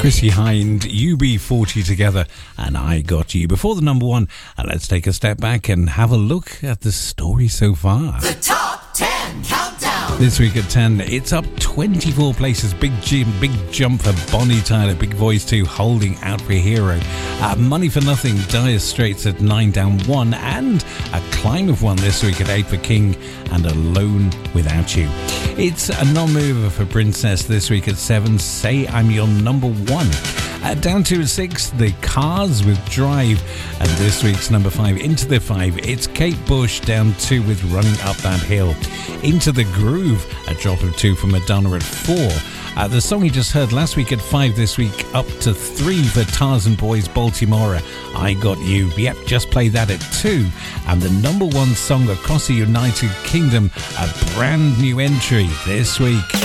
Chrissie Hynde, UB40 together, and I Got You. Before the number one, let's take a step back and have a look at the story so far. The Top 10 Countdown. This week at 10, it's up 24 places. Big jump for Bonnie Tyler. Big Voice 2, Holding Out for Hero. Money for Nothing, Dire Straits at 9, down 1. And a climb of 1 this week at 8 for King and Alone Without You. It's a non-mover for Princess this week at 7, Say I'm Your Number 1. Down to 6, The Cars with Drive. And this week's number 5, into the 5, it's Kate Bush, down 2 with Running Up That Hill. Into the Groove, a drop of 2 for Madonna at 4. The song you just heard last week at 5, this week up to 3 for Tarzan Boys, Baltimore, I Got You. Yep, just play that at 2. And the number 1 song across the United Kingdom, a brand new entry this week.